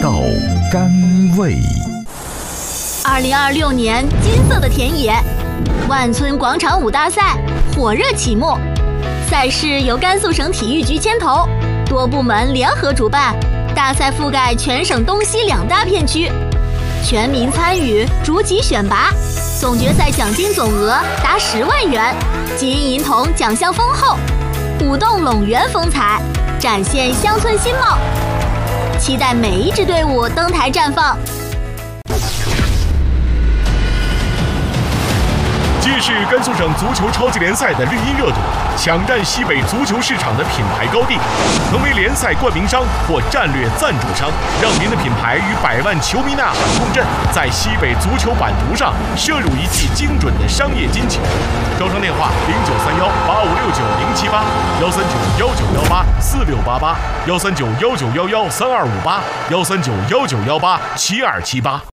道甘味。 2026年金色的田野，万村广场舞大赛火热启幕。赛事由甘肃省体育局牵头，多部门联合主办。大赛覆盖全省东西2大片区，全民参与，逐级选拔，总决赛奖金总额达10万元，金银铜奖项丰厚，舞动陇原风采，展现乡村新貌。期待每一支队伍登台绽放。 既是甘肃省足球超级联赛的绿茵热度，抢占西北足球市场的品牌高地，成为联赛冠名商或战略赞助商，让您的品牌与百万球迷呐喊共振，在西北足球版图上摄入一记精准的商业金球。招商电话：09318569078139191846884688，13919113258，13919187278。